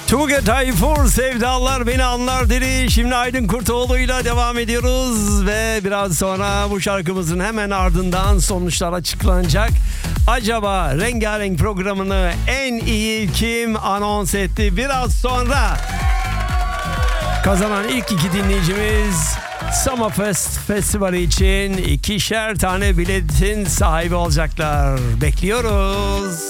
Tuğge Tayfur Sevdalar Beni Anlar dedi. Şimdi Aydın Kurtoğlu'yla devam ediyoruz ve biraz sonra bu şarkımızın hemen ardından sonuçlar açıklanacak. Acaba Rengarenk programını en iyi kim anons etti? Biraz sonra kazanan ilk iki dinleyicimiz Summerfest Festivali için 2'şer tane biletin sahibi olacaklar. Bekliyoruz.